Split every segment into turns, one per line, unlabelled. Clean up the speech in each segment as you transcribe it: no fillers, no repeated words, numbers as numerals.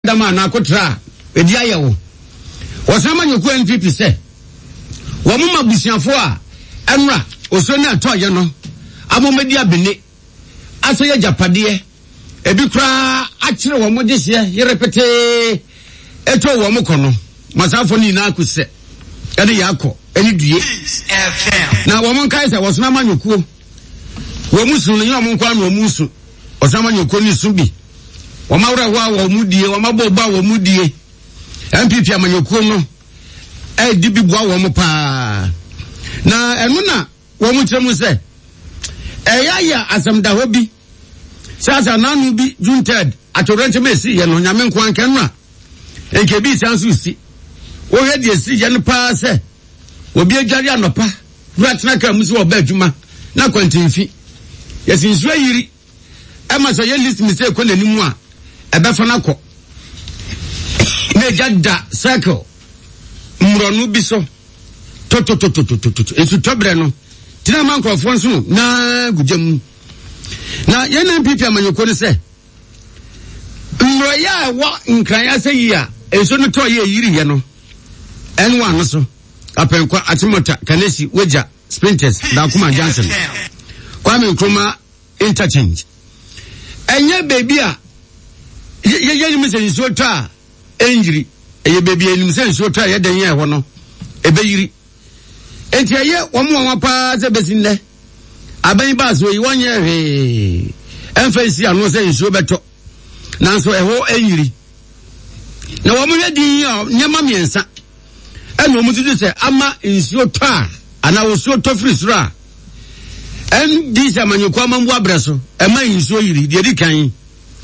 dama na akotra edi ayewo osama nyoku NPP se wo mo mabusiafo a enra oso na atoye no amomedi abene asoye japade ebi kra akire wo mo dehye yerepete eto wo mo kono masafo ni na akuse ede yakọ eni due na wo mo kai se wo sona manyoku wo musu no yo mo nkwa na wo musu osama nyoku ni subi wamawra wa mudie wamaboba wa mudie MPP amanyoku no dibi bua wo mo pa na enu na wo mu kyeremu se ya asamda hobi sasa nanu bi June 3rd atorente mesi ye no nyame nko anken na enke bi sansu si wo he die si ye no pa se obi adware anopa ratna ka musi wo ba adwuma na kwantinfi yesinsu ayiri ema so ye list mi se ko nanimu a ebefana ko meja da circle mronu biso to esu tobre no tina man krofo nso na gudem na yena MPP amanyoko ne se mroya wa nkran ya se yi a enso no to ye yiri ye no enwa no so apenkwa atimota kanesi weja sprinters da kuma Johnson Kwame Nkrumah interchange enye baby a ye ni se nso to a enjiri eye baby enim se nso to a ye dan ye ho no ebe yiri enti ye wo mo pa se besinle aban ba so yi wonye he emfasi anu se nso beto nanso eho enjiri na wo mo ye din nyama miensa eno wo mo tutu se ama nso to a ana wo so to free sura en dis amanyoko amambu abreso ema nso yiri de di kan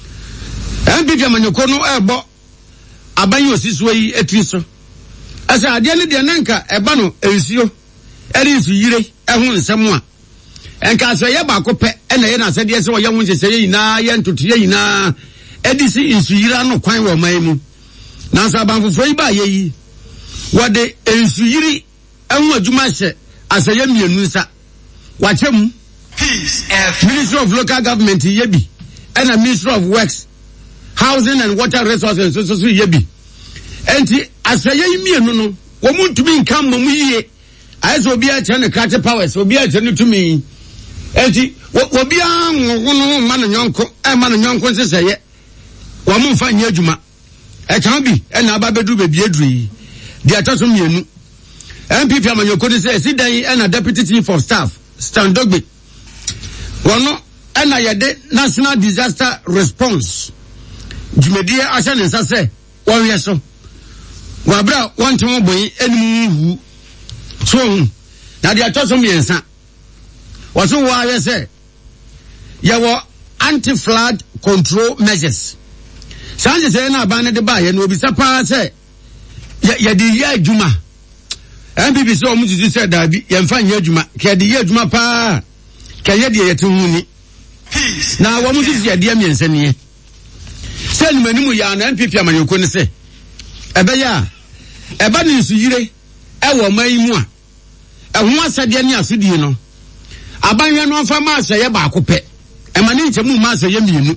MPP amanyoko no ebo aban osisuo yi etri asa ade ne de nanka eba no ensuo eri nsu yire ehu nsem a enka so ye ba kope ena ye na ase de se wo ye hu nsese ye na ye ntoto ye na edisi nsu yire no kwan wo man mu na sa ban fofo yi ba ye yi wode ensu yire ehu adwuma hye asa ye mienu nsa wachem Ministry of Local Government yebi ena Ministry of Works Housing and Water Resources so yebi enti asaye mienu no wo muntumi nka mamu yiye ayeso obi a chane krate powers obi a chane tumi enti obi a no ma no nyonko nseseye wo mu mfa nya adwuma e kan bi ena aba bedu bebi edui di ataso mienu MPP amanyoko ni se sidan ena Deputy Chief of Staff Standogbe wono ena yede National Disaster Response jumedie asha nsa se wonwe so wabra wonto boyi enimu so na dia toso miensa waso wa yese yawo anti-flood control measures sanje se na ba ne de ba ye no obisa pa se ya di ya adwuma MPP so omu tutu se dabi ye mfa nya adwuma ke di ya adwuma pa ke ye de yetu huni na wo mu tutu ye de miensa ne se ni manimu ya na MPP amanyoko ne se ebe ya eba ni nsu yire ewo man mu a ehu asade ne asodie no abanhwa no fa ma aseye ba akopɛ emane nchemu ma aseye mienu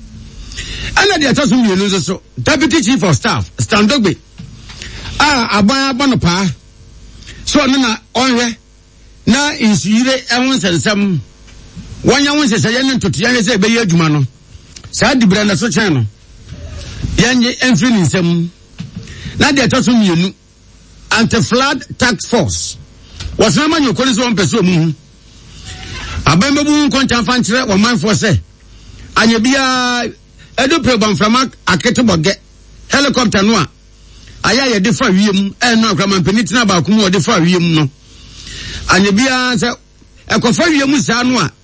ana de ataso mienu nso so Deputy Chief of Staff Standogbe aban no pa so no na onhwe na nsu yire ehu nsensem wanya won seseye ne ntoto yan se ebe ye adwuma no saa dibra na so chen no yanye emfiri nsem na de ataso mienu anti-flood task force was na manyoko ne so on person mu abambebu kontan fanchire wo manfo se anya bia edo program from aketeboge helicopter no a aya ye de fa wiem no akraman penitina ba ko mu o de fa wiem no anya bia se ekofa wiem sa no a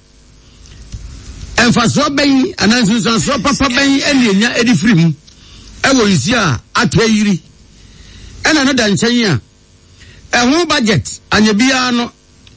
emfaso ben anansu so papa ben enya edi free mu ewo isi a atwayiri ena no da nchen a ehu budget anya bia no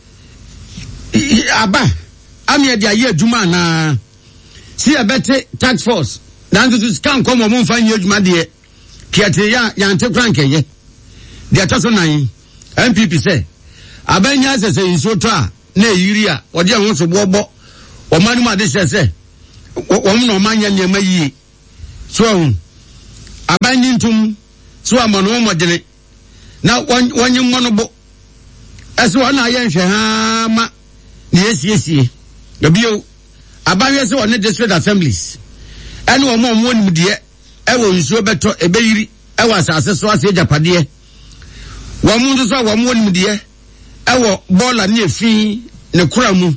aba amia dia ye adwuma na si abete tax force dan to scan come mo mfa nye adwuma de kiate ya nte kranke ye dia taso nan MPP say abanya sese inso to a na yiri a ode ehun so bobo o manu ma de sese o mu no manya nyema yi so abanyintum so amono modene na wonyi monobo eso na yenhwe ha ma ne esiesie dobio abawe se won district assemblies ene omo nimde ewo nsuo beto ebeyiri ewo asase so ase japade wo mu nso wo mo nimde ewo bola ne efi ne kura mu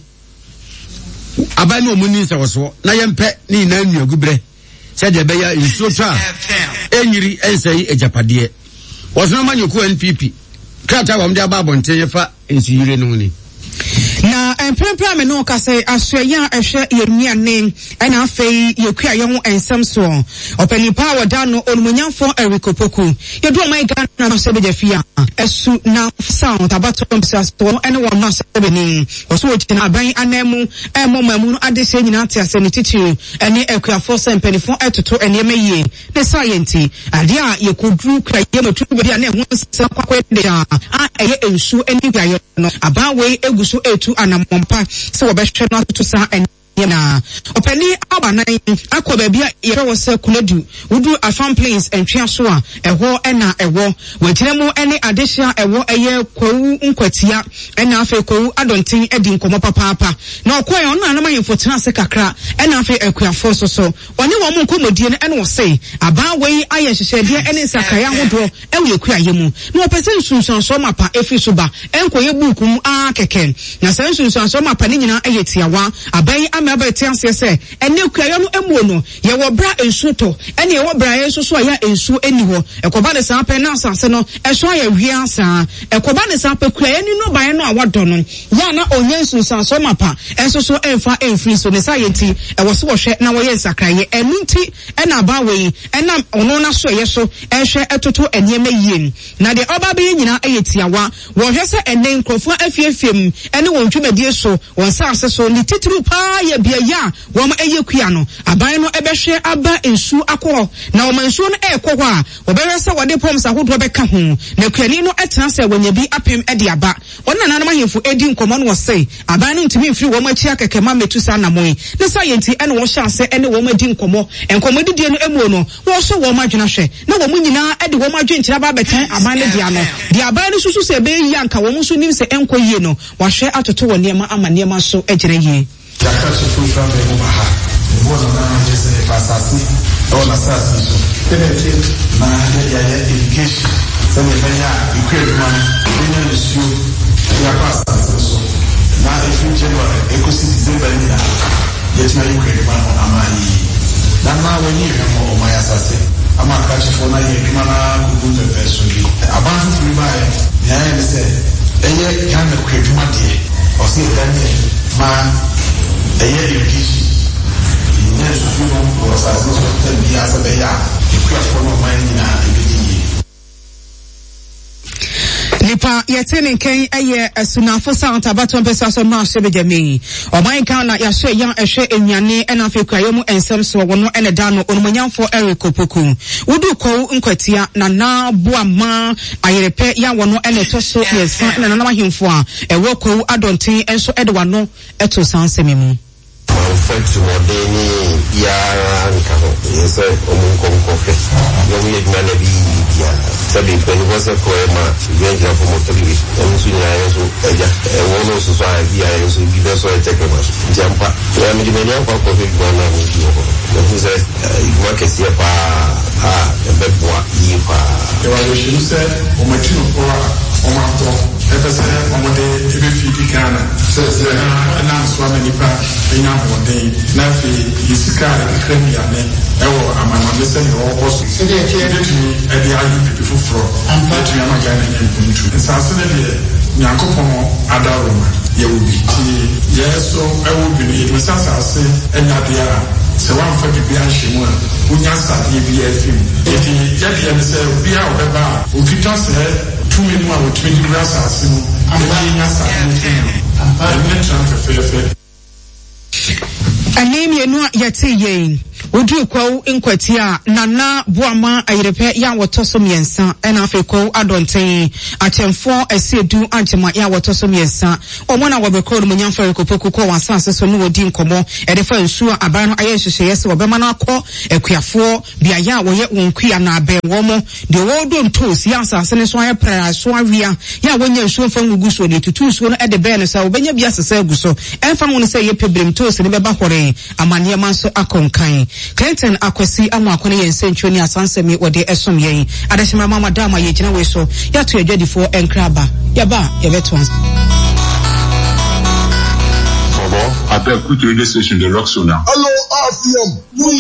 abani omuni nsa woso na yempe ni na nuagubre se de beya nsuo twa enyiri ensai ejapade woso ma nyoku NPP krata wam de ababonte yefa ensuyire no ni
na empempra me no ka se asua ehwe yerumia ne na afei yekua ye ho ensem so opanipa wada no onumunyamfo erikopoku yedu my Ghana no se be jafia esu na sound abato msasto ene wo ma se be ni oso wogina ban anemu emomamu no adese nyina ate ase ne titi ene ekuafo se mpanifo etoto ene meye ne science ade a yekodru kra ye matu be na ho se kwakwede a eye ensu ene gwaye no abawe eguso etu anamompa se wobehwe no to sa na opani abanan akoba bia yere wo se kunadu wudu afam plains entwea so a eho na ewo watiremu ene adehia ewo eye kwawu nkwatia ena afa kwawu adontin edi nkomo papa na okoye ono anama yemfotena se kakra ena afa ekuafo so oni wo mu nkomodie ne ene wo se aba wei aye hyehyede ene sakaya hodo ewe ekuaye mu na opese nsunsun so mapa efi so ba enkoye bukum akeke na se nsunsun so mapa ne nyina eye tiawa abai abeti anse se ene kuayo no emuo no ye wo bra ensu to ene ye wo bra yeso so ya ensu eni ho ekoba ne san pe na asase no eso ya hwia san ekoba ne san pe kuayo ni no ban no awodo no ya na onyensu san so mapa enso so emfa emfri so ne sayenti ewo so wo hwe na wo ye sakraye enunti ena abawe ena ono na so ye so ehwe etoto eniema yiem na de oba be nyina eyetiawa wo hwe se ene nkrofo afiefiem ene won twumadie so won sa ase so ni titru pa ye bia ya wom eyekua no aban no ebehwe aba ensu akọ na wom ensu no ekọ a obere se wode poms ahodo beka ho na kuani no etena se wanya bi apem ede aba wona nanom ahemfo edi nkomo no wose aban no ntimi mfiri wom achi akekema metusa namoi ne sayenti ene wo hyase ene wom edi nkomo didie no emuo no wo so wom adwena hwe na wom nyina ede wom adwenkyira ba betan aban ne dia no dia aban no susu se be yi anka wom so nim se enko yie no wahwe atoto wo niema ama niema so egyere yie
Yakati fulfa me mubaha mbono na jese pasasi ona sasi so penete na ya education sene benya equipment benya issue ya pasasi so na if January ekosi December ni na yetima equipment amani na na woni hemo o maya sase ama kachi fona ye bimana kugunze peso bi abantu tulibaye ya ne se eye kan equipment die o se danye ma eye education ni nso no o sa so so ya sa be ya equafo no man ni na ebedi
nipa yetene ken eye asunafo sound abaton pesa so ma se bejami o man kan na ya hwe yan ehwe enwane ena afi kwayo mu ensem so wono ene da no onumanyamfo erikopoku wudu ko nkwatia na na boama ayerepe ya wono ene to so yesa na na mahemfo a ewo ko adonten enso ede wano eto sansemi mu
effect modeni ya nkaho yesa omunkonkofe yomu yedmana bi ya sabi kwani wasa koema yenja fo motori onsu nya yeso eja wono so so ya yeso bi beso eteke maso jampa ya mi dimenya kwa kofe gwana mu biho no huza igwakesi pa ebeboa yi pa
ewa shinu se o matino kwa o mato epese omode ebefidi Ghana se na nswa nipa enya modern na fi yisika kremia ne ewo amana se ne wo koso se de ke detumi ede ayu pipi fufuro detumi amaga na nyempuntu nsase ne de nyankopon adaroma yewubi ti yeso ewubi ne yemsasase enya de a se wamfa bibi ahyimu a unya sade bi afim edi yade ne se bia obeba okita se tumi mu a wotumi di grasa asimu edi nya sade afim ne transfer
Anemia no yete yen Udu kwa inkwetia nana buama ayirepe ya wotoso miensa ena afe kwa adonten atemfo esiedu anjema ya wotoso miensa omwana wabekoro munyamfa rekopoku kwa wansase so no odi nkomo edefa nsuo abano aye hyehyeyese wobema na akọ ekuafo bia ya woye wonkua na abenwomo de wodo ntos ya asase ne so aye pra so awia ya wonya nsuo fa ngugu so de tutu nsuo no ede be ne sa wobenya bia sese aguso enfa won se ye pebrem tos ne beba hore amane manso akonkan Clinton akwasi amu akone yensencho ni asansemi wode esom yen adashima mama dama ye gina we so ya to adwadifo enkraba yaba yebeto
Bobo abeg quick radio station the rock so now.
Hello RCM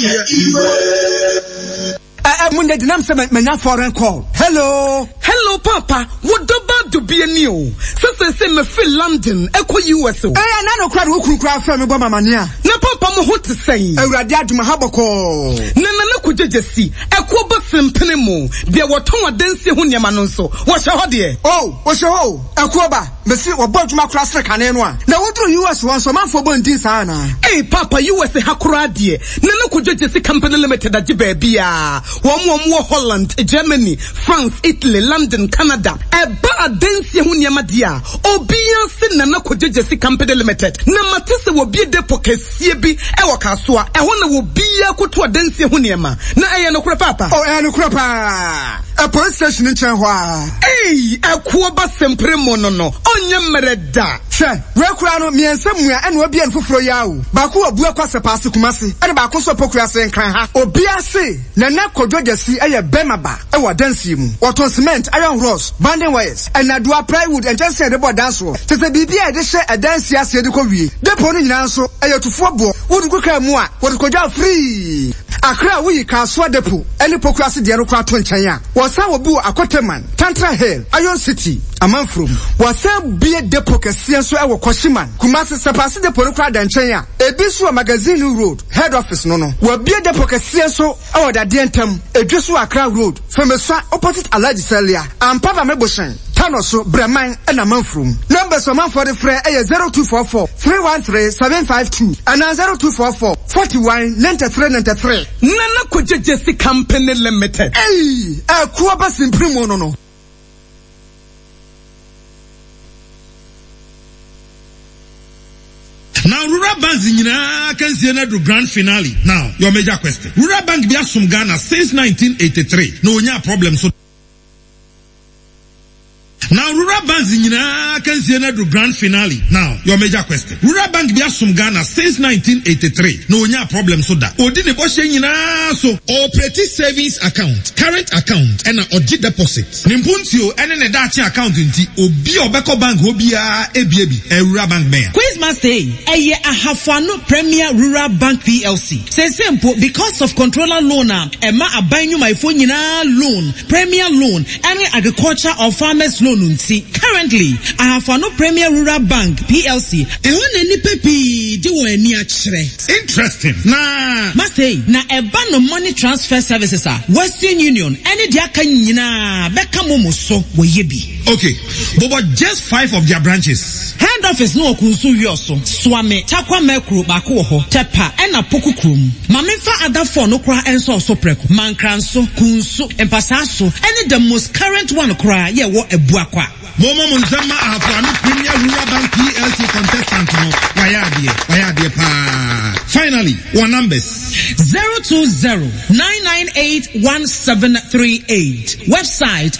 Munde dinam se menya foreign call. Hello papa, what about to be a new? Se me feel London, eko US. Na no crowd who crowd from me bo mamania. Na papa mo what to say? Awurade aduma haboko. Na kujeje si, eko ba sempene mo. Bia woton adanse ho niam no so. Wo hye ho de. Oh, wo hye ho. Eko ba, me si wo boduma kra Africa ne no a. Na wodru US won so manfo bo ndin sa na. Hey papa, US hakura de. Na kujeje si company limited agi ba bia. Wo Holland, Germany, France, Italy, London, Canada. Eba adanse ho niam dia. Obia se na kujeje si company limited. Na matese wo bie depo kesie bi e wo kasoa. E ho na wo bia koto adanse ho niam. Na eye no kura papa. Oh, eye no kura pa. A police station in Chenhua. Hey, a kuoba sempre monono. Onye mereda. Che, we kura no miensa mua ene obi en foforo yawo. Ba ku obu akwase paase kumase. Ene ba ko so pokua se nkan ha. Obi ase na kodwojasi eye bemaba e wa dansi mu. Waton cement, iron rods, banding wires, and adua plywood and just say the board dance wo. Te se bibia e de hye e dansi ase de ko wie. Depo no nyina nso eye tufo bo. Wo du ka mu a, wo kodwa free. Akra we Kaswa depo ene pokua se de no kwa to nchen a. Wasa wobu Akoteman, Tantra Hill, Iron City, Amanfrom. Wasa bie depo kese so e wo Koshiman. Kumase sepase depo no kwa da nchen a. Ebisu Magazine Road, head office no no. Wa bie depo kese so e wo da de ntam. Edwesu Accra Road, Femeswa opposite Alaji Celia. Ampaba Meboshen. Tanoso Breman and Amanfrom. Numbers of man for the free 0244 313 752 and 0244 41 93 93. Nana Kujesi Company Limited. Hey, a Kuabas in Primo no.
Now, Rural Bank can see another grand finale. Now, your major question. Rural Bank be from Ghana since 1983. No, problem. So now, Rural Bank can see another grand finale. Now, your major question. Rural Bank be from Ghana since 1983. No, problem. So that. Odine Boshe so operating savings account, current account, and oji deposit. Nimpuntio and an edachi account inti obi obeko bank obia ebi Rural Bank mayor.
Quiz must say, eye ahafano Premier Rural Bank PLC. Say simple because of controller loan ema abanyu my phone loan, Premier loan, any agriculture or farmers loan. Currently, ahafano Premier Rural Bank PLC.
Interesting. Nah.
Must say, na eba no money transfer services are Western Union. Any diaka nyina beka momoso wo yebi.
Okay, but just 5 of their branches.
Head office no kunsu yoso. Swame, Takwa Mekro bako ho, Tepa, and a poku krum. Mamifa other 4 no kra enso so preko. Mankranso, kunsu, empasaso. Any the most current one cry, ye wo ebuakwa.
Momo Munzama ahafano Premier Rural Bank PLC contestant no. Wayadie pa. Finally, one numbers.
020-998-1738. Website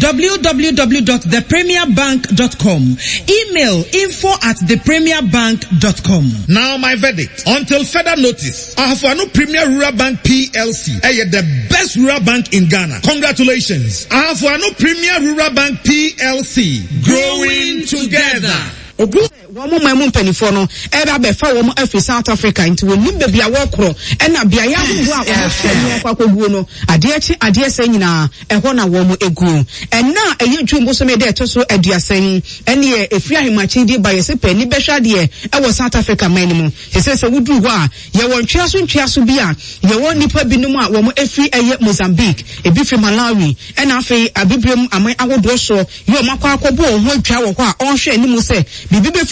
www.thepremierbank.com. Email info@thepremierbank.com.
Now my verdict. Until further notice, ahafano Premier Rural Bank PLC. The best rural bank in Ghana. Congratulations. Ahafano Premier Rural Bank PLC. Growing together.
Womo my mum penifo no eba be fa womo afi South Africa nti wonim be bia wokro ena bia ya ho a womo hwe kwakoguo no ade se nyina eho na womo egu ena eye dwumbo so me de etoso aduasan ene efri ahemachi di ba yese pani behwa de ewo South Africa man mu se wudu ho a ye won ntwiaso bia ye won nipa binum a womo efri eye Mozambique ebi fi Malawi ena afi abibrem aman awodo so ye o makwa akobo ho atwa wo ho a onhwe animu se bibi be fi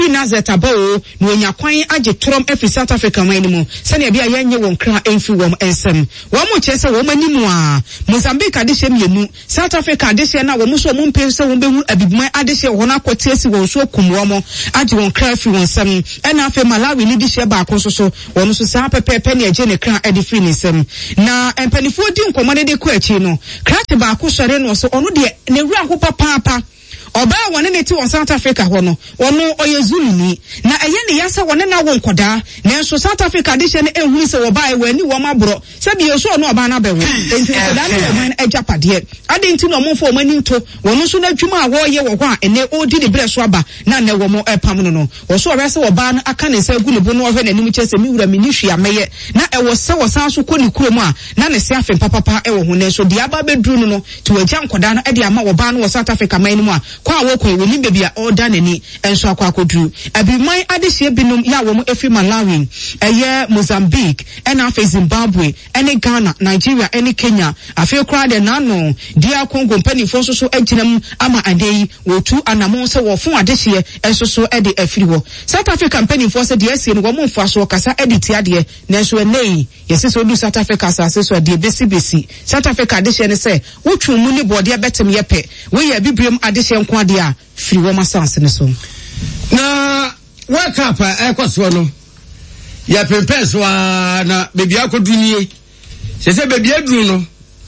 ofiri Nazareth abao no nya kwan age trom efi South Africa man mu se na bia yenye won kra enfi wom ensem wo mo chese wo manimu a Mozambique adehye mienu South Africa adehye na wo mo so mo mpem se wo behu abibuman adehye wo na kwotesi wo so kumwo mo age won kra fi won sem ena afi Malawi ni dehye ba ko so wo no so sa pepepe na eje ne kra ade fi ni sem na empanifo di nkomo ne de ko achi no kra te ba ko sore no so ono de ne wura ko papa oba wone ne ti won South Africa ho no ono oyezulu ni na eye ne yasa wone na won koda na so South Africa de hye ne ehuru se wo ba e wani wo mabro se bi yeso no oba na bewo enti koda ne man ejapade ade nti no monfo mani nto wono so na dwuma a wo ye wo ho a ene odi ne bre so aba na ne wo mo epam no wo so ora se wo ba no aka ne se gu ne bo no hwe nanim chese mi wura mi ni hwia meye na e wo se wo san so ko ni kurom a na ne se afen papa e wo ho ne so dia aba bedru no to wagya nkoda no e de ama wo ba no wo South Africa man mu a kwa woko woni bebi a order nani enso akwa akodru abiman adehye binom ya wo mo efi Malawi eye Mozambique ena afi Zimbabwe ene Ghana Nigeria ene Kenya afi kra de nano dia Congo mpanifo so aginam ama adei wotu anamon se wo fun adehye enso so e de afiri wo South Africa mpanifo se de asie no wo mo mfa so kasa edit ade na enso enei yesi so du South Africa asase so de besi South Africa adehye ne se wotwu mu ni bode betem yepe we ya bibrem adehye nko ade a free woman sans ne so
na wake up ekwaso no ya pempes wa na bebi akodunie se bebi aduru no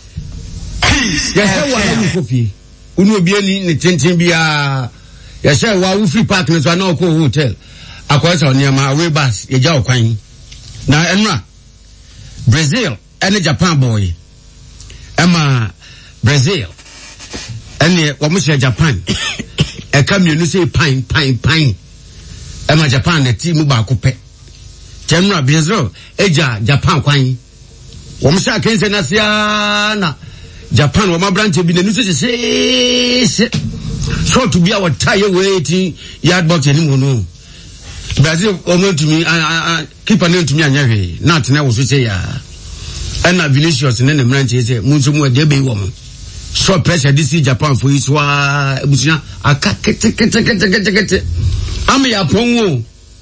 ya se wa na kopi unu obi ani ne tenten bia ya se wa wo free park ne so na ko hotel akwasa oniama away bus ya ja okwan na enra Brazil and Japan boy Emma Brazil and what Japan a community say pine Emma Japan a team ba coupe General Brazil eja Japan kwany womsha kense na siana Japan wo branch bi na nusu say so to be our tire waiting yard box any no Brazil omo to me keep an to me anyawe not na wo so say ya and Vinicius ne branch say munso mu de be wo so pressure this Japan for is wa ebusia aka kete am ya ponwo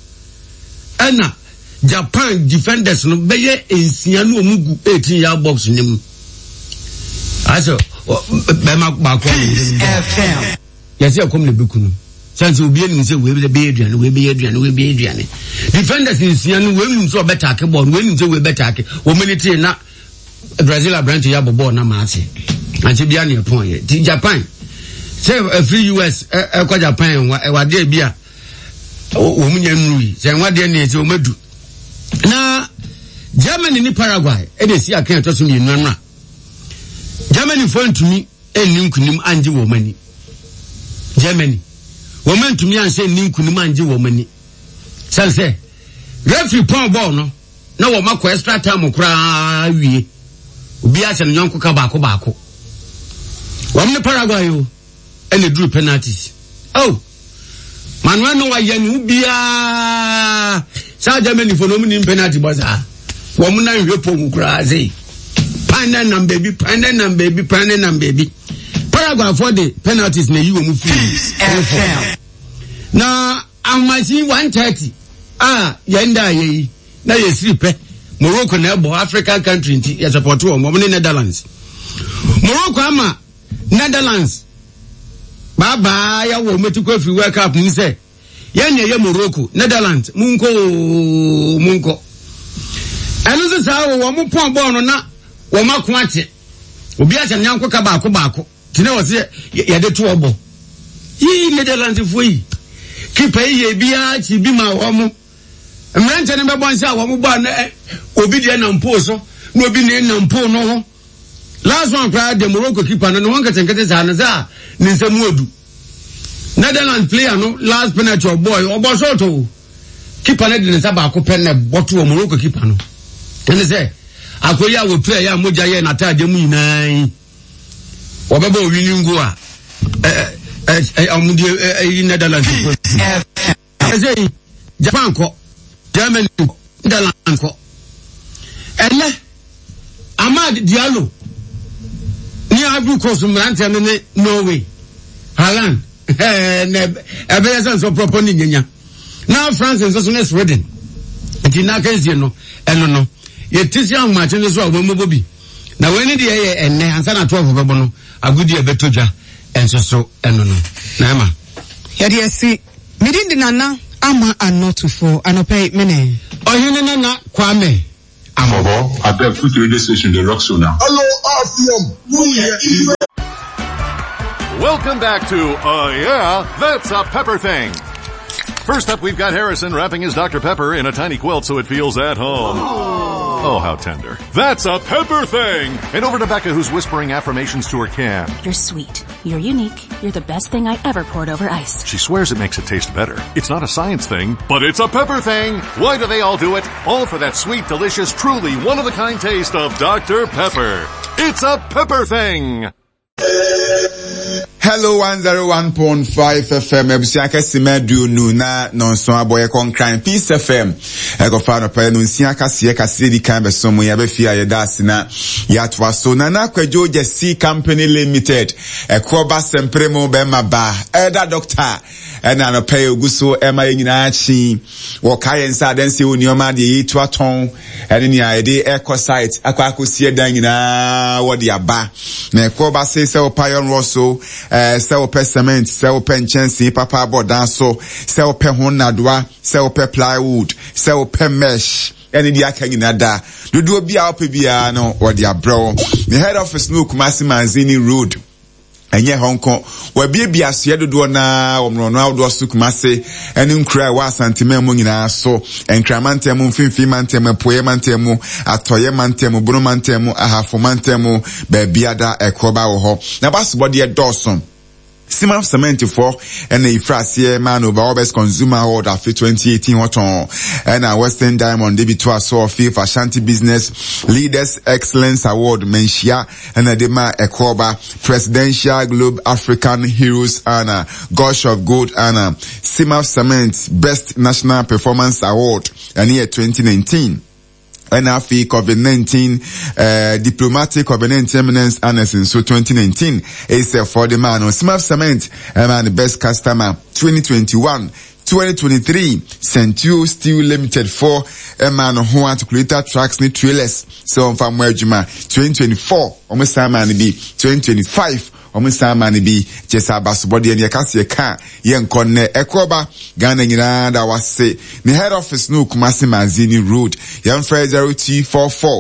ana Japan defenders no beye ensia no omugu 18 yard box nim aso be ma ba ko FM yes e kom le bekunu sanse obi enim se we be aduane defenders ensia no we nim so better take ball we nim se we better take wo minute na Brazil branch ya bobo na maati anti bia ne pon ye ti Japan say free US kwa Japan wa de bia wo munya nui say wa de ne se o madu na Germany ni Paraguay e de si akan to so mi nwanwa Germany fo ntumi enni nkunim anje wo mani Germany wo man ntumi anse enni nkunim anje wo mani sanse referee pon ball no na wo makọ extra time kura wie obi a chen nyonko ka baako wo me Paraguay o ene drew penalties oh Manuel no wa yanu bia sa Germany for no mu penalty boza wo mu na hwe pom kura sei panel and baby Paraguay for the penalties na you mu free na amasi 130 yenda yi na yesripe Morocco na ebo African country nti ya support wo mo ne Netherlands Morocco ama Netherlands baba ya wo metiko free World Cup ni se ye Morocco Netherlands munko anu se sa wo mo pon ball no na wo mako ate obi acha nyanko ka baako tine wo se ye de to obo yi Netherlands fo yi kipa yi bia chi bi ma wo mo mrante ne be bonsa wo mo ba na obi de na mpo so no obi ne na mpo no ho last one cry the Morocco keeper no one ketenkete za na za ni nsemu odu Netherlands player no last penalty boy obo so to keeper ne de nsa ba ko pen na boto Morocco keeper no ene se akoya wo player ya moja ye na tade mu yinan obeba winning goal amudi Netherlands ese Japan ko Germany Netherlands ko ele Amad Diallo ni Ivory Coast mrante no ne Norway Haaland ebe sense of proper ni nyanya Now France and so is ready. Nti na kanzie no eno no ye tisi ahmache no so abomobo bi na weni de ye enne ansa na 12 bebo no agudi e betodwa enso so eno no na ma
ye de si midin di nana ama anotufo anopai mene
ohene nana kwame
Amobo, I beg put radio station the rock so now.
Hello, RCM.
Welcome back to yeah, that's a pepper thing. First up, we've got Harrison wrapping his Dr. Pepper in a tiny quilt so it feels at home. Oh, how tender. That's a pepper thing! And over to Becca, who's whispering affirmations to her can.
You're sweet. You're unique. You're the best thing I ever poured over ice.
She swears it makes it taste better. It's not a science thing, but it's a pepper thing! Why do they all do it? All for that sweet, delicious, truly one-of-a-kind taste of Dr. Pepper. It's a pepper thing!
Hello 101.5 FM ebusiaka simedu nu na nonso aboye konkran Peace FM ego fa no pa no nsiaka se kase di kan beso mu ya be fia ye das na ya twa so na kwadwo Jesse Company Limited ekoba sempremo be maba elder doctor na no pay oguso ema nyina chi wo kai nsa den se onioma de yitu aton ene ni aide eco site akwa akosie dan nyina wo de aba na ekoba se o payon roso se o pe cement se o pe nchensi papa bodan so se o pe honadwa se o pe plywood se o pe mesh ene di aka nyina da dodo bia ope bia no wo de abro the head office no Kumasi Manzini Road enye honko wabie aso dodo na omrono awdo su Kumasi ene nkura wa santima mu nyina so enkramantem mfimfi mantem poye mantem atoye mantem buru mantem ahafo mantem ba biada ekoba wo ho na basbode e dawson Simaf Cement for and a Frassier man over Obes Consumer Award after 2018 Hoton and a Western Diamond debut to a so for Ashanti Business Leaders Excellence Award Menshia and a Dema Ekoba Presidential Globe African Heroes Honor Gosh of Gold Honor Simaf Cement Best National Performance Award and year 2019 NFE COVID-19 diplomatic COVID-19 eminence honors in so 2019 is for the man on Smart Cement man best customer 2021-2023 Centurio Steel Limited for a man who articulator trucks ni trailers so from where 2024 almost time man be 2025 omusama ni bi chesa basbody en yakase ka yenkone ekoba Ghana nyina da wase ni head office no Kumasi Manzini Road yemfre 0244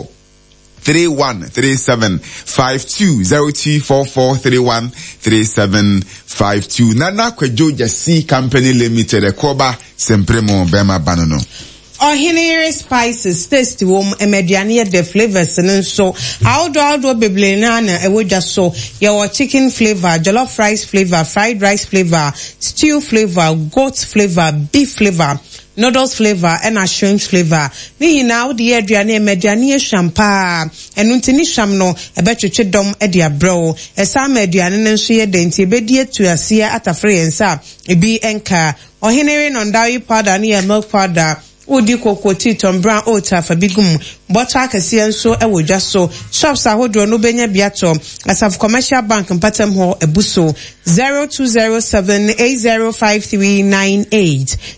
313752 0244 313752 Nana Kwadwo Jesse Company Limited ekoba sempremo bema banono
Ordinary spices taste wom emediane the flavors and so outdoor beblena na ewo just so your chicken flavor, jollof rice flavor, fried rice flavor, stew flavor, goat flavor, beef flavor, noodles flavor and a shrimp flavor. Ni now the aduane emediane champa enuntini sham no ebetwetwe dom e dia bro esa mediane nso ye denti ebedie tuase atafre ensa ebi enka ordinary non-dairy powder ni milk powder Udi koko Tom Brown Ota Fabigum Bota Akasian so ewo so shops ahodro no benya biato as of Commercial Bank Mpatem Ho Ebuso 0207805398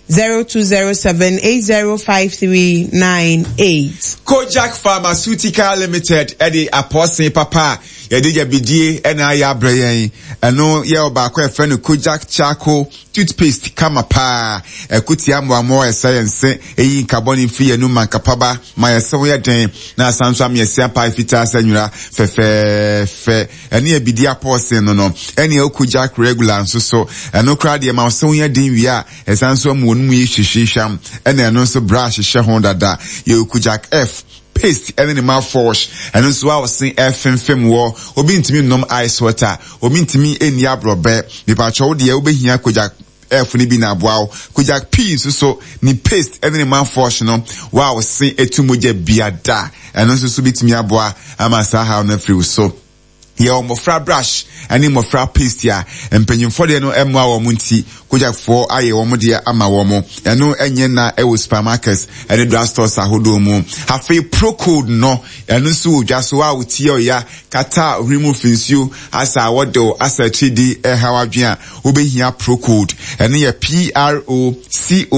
0207805398
Kojak Pharmaceutical Limited Eddie Apostle Papa Yedija bidie ena ya breyen eno ye obakwa efe no Kojak Charcoal toothpaste kama pa ekuti amwa science eyi carbon free enu mankapaba ma yeso ye den na sanso am yesia pa fita sanwura fe ene ye bidie Apostle no ene Kojak regular nso so eno kra de ma so ye den wi a esanso mu onmu yi hwehwehwam ene eno so brush hye ho dada ye Kojak F paste and the mouthwash and so I was saying FM war obi ntimi nom ice water obi ntimi eni abrobe me pa cho de obi hia Kojak F ni bi na boaw Kojak P so ni paste and the mouthwash no wa was saying etumoje biada and so bitimi aboa amasa ha na free so ye omofra brush ani mofra paste ya empanyimfo de no emwa wo munti Kojak for aye wo de ama wo mo eno enye na e wo supermarkets ene drugstores ahodo mu hafe pro code no eno so odwaso a wotie oya kata remove insio asa wodo asa 3D e hawadwe a obehia pro code ene ye PROCODE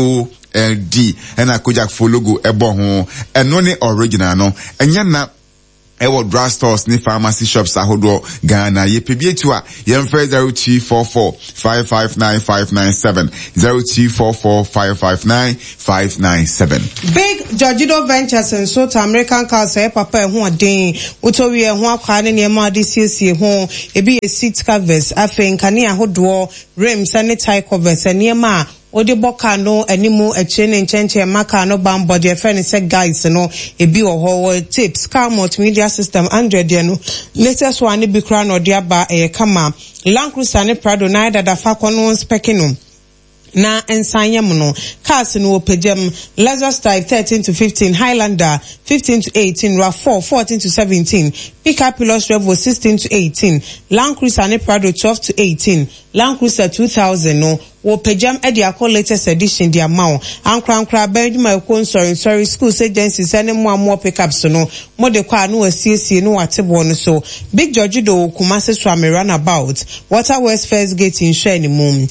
D and Kojak for logo ebo ho eno ne original no enya na ewo drug stores ni pharmacy shops ahodo Ghana ye pebietu a yemfa 0244 559597 0244 559597.
Big Georgido Ventures and so to American cars papa ho den utowi ho akwa ne niema de siesie ho ebi seat covers afen kane ahodo rims and tie covers niema odi boka no animu eche ne nchenche maka no bambo de friend say guys no ebi ho tips car multimedia system 100 no latest one bi kra no de aba kama Land Cruiser ne Prado na da fa kono spekinum na ensanya muno cars no pejam Lexus type 13 to 15, Highlander 15 to 18, RAV4 14 to 17, Pickup Plus Revo 16 to 18, Land Cruiser ne Prado 12 to 18, Land Cruiser 2000 no wo pejam edi akọ latest edition dia mawo ankra benjuma ko sorry schools agencies ene mo pickups no mo de kwa no asiesie no watebo no so Big George do Kumasi Swami runabout Waterwest First Gate in Sheni Mum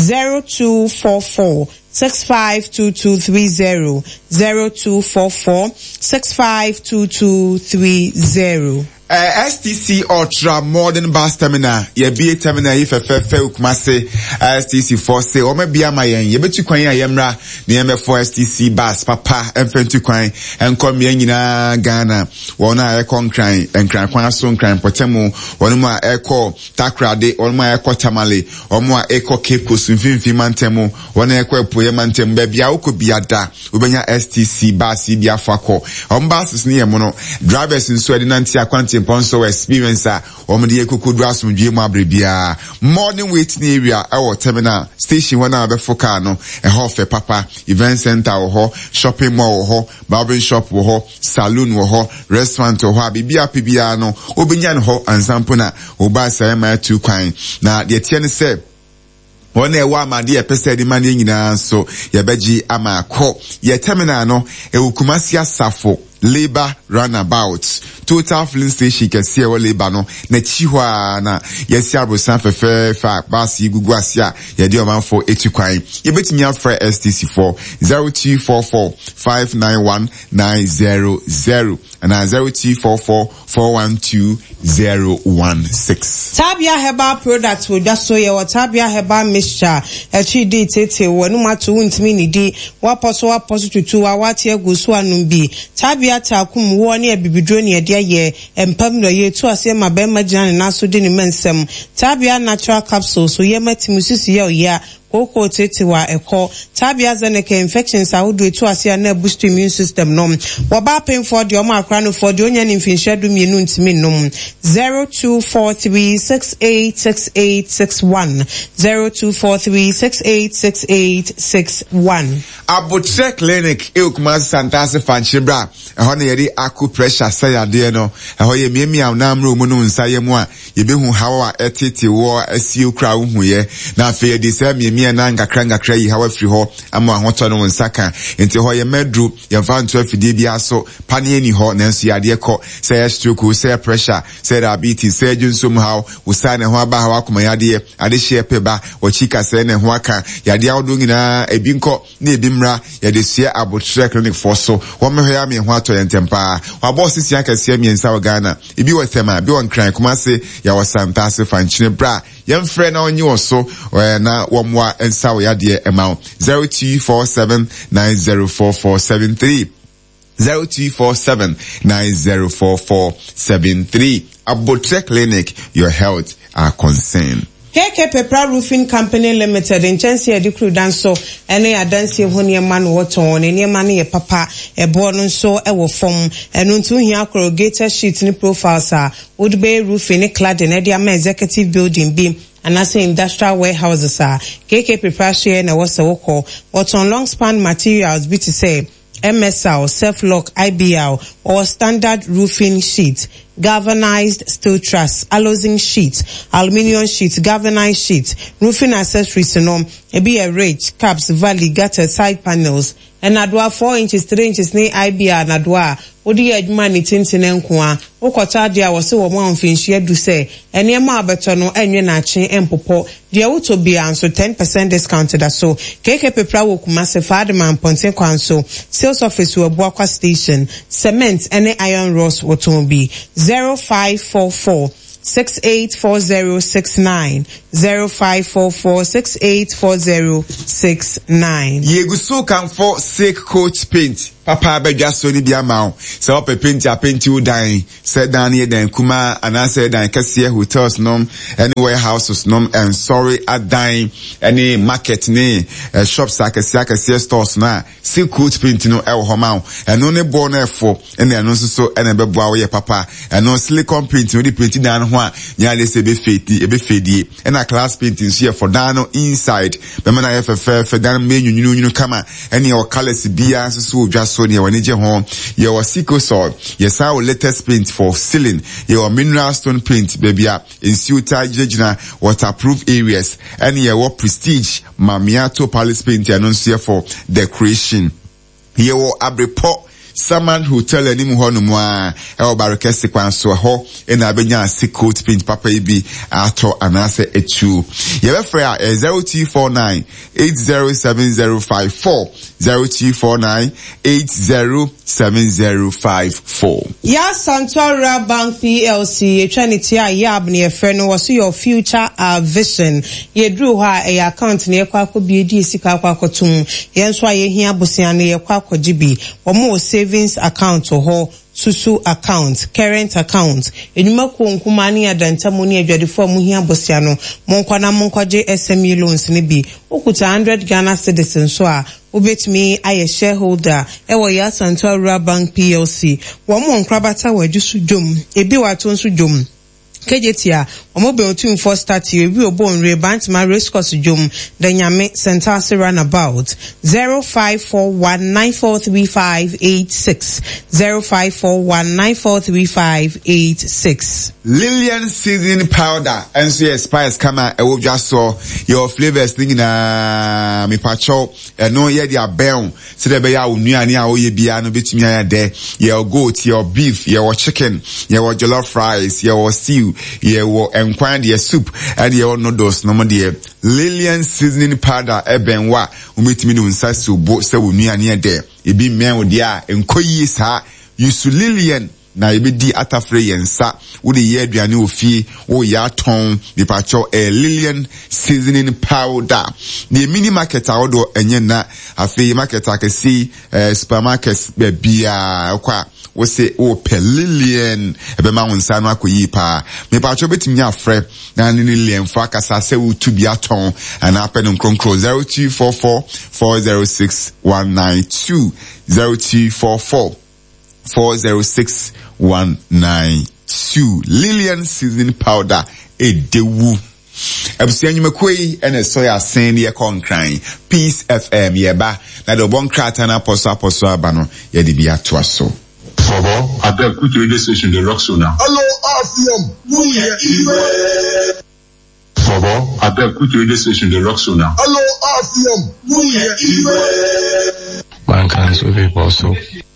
0244 652230 0244 652230.
STC Ultra Modern Bus Terminal ye be terminal if Kumasi STC for say o me bia mayen ye betu kwan ayemra ne me for STC bus papa emfentu kwan enkom ye nyina Ghana wona e konkran enkran kwan so nkran potemu wonu a eko takrade wonu a eko tamale omo a eko Cape Coast mfimfi mantemu wona eko epoye mantemu ba bia okobia da obenya STC bus bia fakọ on buses ne ye mo no drivers nso ade nanti akwanti Ponso experience omde ekukudu asumdwe mu abrebia morning waiting area our terminal station one na be foka no hofe papa event center ho shopping mall ho barber shop ho saloon ho restaurant ho abibia pibia no obenya no ho ansampo na oba sai ma tu kwan na de tie ne se one ewa amade epese di mane nyina so ye beji amako ye terminal no Kumasi Asafo labor runabout total filling station kesi ewo labor no na chihwa na yesi arosan fefe fa basi gugu asia ye de omanfo etukwan ye betimi afra STC 4 0244 591900 and 0244 412016.
Tabia Herbal products will just so your Tabia Herbal mixture HD tete wonu matu untimi ni di waposo tutu awati egusu anumbi Tabia takum woni ebibidro ni ede ye empam no ye tu ase ma be magina na so de ni mensem Tabia natural capsules so ye matimusisi ye ya koko tete wa eko Tabia zeneke infections ahudu etu ase na boost immune system nom waba pain for the oma akra no for the onya ni mfinhyedu mienu ntimi nom 0243686861 0243686861
Abutre Clinic Kumasi Santase Fanchibra eho na yeri aku pressure sayade no eho ye miemia na amro mu no nsaye mu a yebehu hawa etete wo asi okra hu ye na afi ye de se miemia na ngakra yi hawa firi ho ama ahoto no nsaka enti ho ye medru ye vanto afide bia so pane ni ho na nso yade ko say stroke say pressure say diabetes say junsum how usane ho aba hawa kuma yade ade shepe ba ochika say ne ho aka yade awdo nyina ebinko na ebimra yade sie Abutre Clinic for so wo mehwe ya me ho ato yentempa wa boss sia kasia miensa wa Ghana ebi wo tema bi won kran Kumasi ya wasantase fanchine bra yemfre na onye oso na womwa ensa wo yade ema 0247904473 0247904473 Abutre Clinic, your health are concerned.
KK Pepra Roofing Company Limited in Chelsea Edikru Danso ene adansi ho niema no woton niema ne ye papa ebo no so ewo fom enu ntu hia corrugated sheet ni profiles a would be roofing ni cladding e dia executive building bi anase industrial warehouses a KK Pepra share na wo se woko woton long span materials bi to say MSL, self-lock, IBL, or standard roofing sheet, galvanized steel truss, alloysing sheet, aluminium sheet, galvanized sheet, roofing accessories, ebi a rage, caps, valley, gutter, side panels, and adwa 4 inches 3 inches ni IBR nadwa odi adwuma ni tintin enko a wokota dia wo se wo mo amfinhia du se ene ma abeto no enwe na ache empopo dia woto bia nso 10% discounted aso keke pepra wo kuma se Fadman Ponte kwanso sales office wo Boakwa station cement ene iron rods woto bi 0544 684069 0544684069
Yeguso kan for Silk Coach paint papa bedwa so ni bia ma o se o pe paint a paint u dan se dan ye dan kuma anase dan kase hotels nom any warehouses nom and sorry adan any market ni shops akase stores na Silk Coach paint no e ho ma o eno ne bo na efo ene eno so ene beboa wo ye papa eno silicone paint no di paint dan ho a nya le se be fedi ena class painting here for dano inside bemana FFF dan menyu kama ene o colors bia so so near when home your Seco Sol yes our latest paint for ceiling your mineral stone paint baby in Suta Jejina waterproof areas and your prestige Mamiato Palace paint announce here for decoration your abripo Saman Hotel and Nimuhonumwa, El Barakesi Kwanso ho, and Abenya Seco paint papa ibi ato anase echu. Yebefrea 0249 807054 0249 807054.
Ya Santora Bank PLC, eternity a yab near friend was your future vision. Ye drew her a account near Kwako BD Sika Kwakotum, Yenswa ye here Busiani Kwako GB, or more savings account or ho. Susu account, current account. Enuma ko nkumani adanta moni adwade fo mu hia bosiano. Monkwana monkwaje SME loans ni bi. Okuta 100 Ghana citizens so a obetimi aye shareholder ewo ya Santora Bank PLC. Wo mo nkrabata wajusu dwom. Ebi wato nso dwom. Kejetia, omobe team for start you be obon rebant my race course jum the Nyame Sentasi runabout 0541943586 0541943586.
Lillian seasoning powder and so spice kama ewo just saw your flavors thing na me pacho no ye dia bell so de be ya onuane a oye bia no betumi ya de your goat your beef your chicken your jollof rice your stew your enkwan your soup and your noodles no mo de Lillian seasoning powder ebenwa umetimi no nsa so bo se onuane de ebi men wo dia enkoyi sa yusu Lillian na ebedi atafre yensa wo de ye aduane ofie wo ya ton de pacho Lillian seasoning powder the mini market awodo enye na afi market akesi supermarkets bia kwa wo se wo pe Lillian ebe ma wonsa no akoyi pa me pacho betimi afre na ni Lillian fa kasa se wo tu bia ton and happen on kronkro 0244 406 192 0244 406-192. Lillian seasoning powder edewu. Ebusianyu mekwe ene soya sen ye konkran Peace FM yeba na do bon krata na aposo abano ye de bia to aso.
Fobo abeg quick radio station the rock so now.
Hello RCM.
Fobo abeg quick radio station the rock so now.
Hello RCM.
Man can so be also.